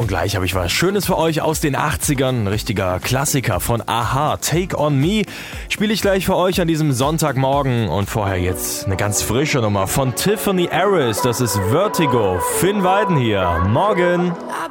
Und gleich habe ich was Schönes für euch aus den 80ern. Ein richtiger Klassiker von a-ha, Take On Me. Spiele ich gleich für euch an diesem Sonntagmorgen. Und vorher jetzt eine ganz frische Nummer von Tiffany Harris. Das ist Vertigo. Finn Weiden hier. Morgen.